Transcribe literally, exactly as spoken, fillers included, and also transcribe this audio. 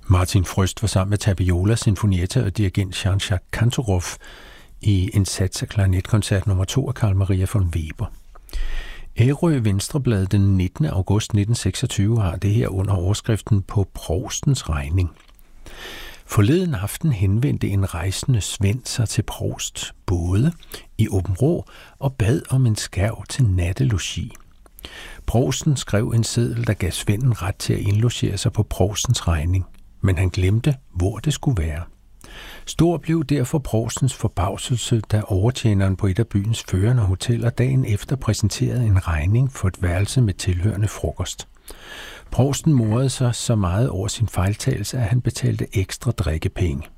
Martin Frøst var sammen med Tapiola Sinfonietta og dirigent Jean-Jacques Cantorov i en sats af klarinetkoncert nummer to af Carl Maria von Weber. Ærø Venstreblad den nittende august nitten seksogtyve har det her under overskriften På provstens regning. Forleden aften henvendte en rejsende svend sig til provst Både i Aabenraa og bad om en skærv til nattelogi. Provsten skrev en seddel, der gav svenden ret til at indlogere sig på provstens regning, men han glemte, hvor det skulle være. Stor blev derfor provstens forbavselse, da overtjeneren på et af byens førende hoteller dagen efter præsenterede en regning for et værelse med tilhørende frokost. Provsten morede sig så meget over sin fejltagelse, at han betalte ekstra drikkepenge.